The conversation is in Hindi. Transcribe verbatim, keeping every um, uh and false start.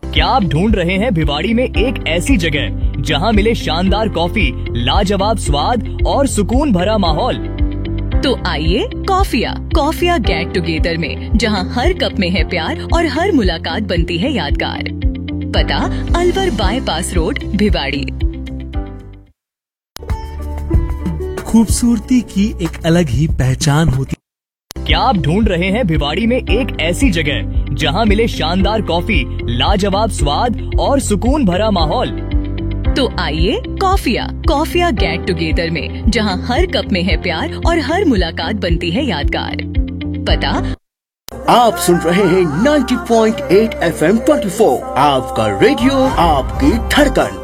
क्या आप ढूंढ रहे हैं भिवाड़ी में एक ऐसी जगह जहां मिले शानदार कॉफी, लाजवाब स्वाद और सुकून भरा माहौल? तो आइए कॉफिया कॉफिया गेट टुगेदर में, जहां हर कप में है प्यार और हर मुलाकात बनती है यादगार। पता अलवर बाईपास रोड, भिवाड़ी। खूबसूरती की एक अलग ही पहचान होती। क्या आप ढूंढ रहे हैं भिवाड़ी में एक ऐसी जगह जहां मिले शानदार कॉफी, लाजवाब स्वाद और सुकून भरा माहौल? तो आइए कॉफिया कॉफिया गेट टुगेदर में, जहां हर कप में है प्यार और हर मुलाकात बनती है यादगार। पता आप सुन रहे हैं नब्बे पॉइंट आठ एफ एम चौबीस, आपका रेडियो, आपकी धड़कन।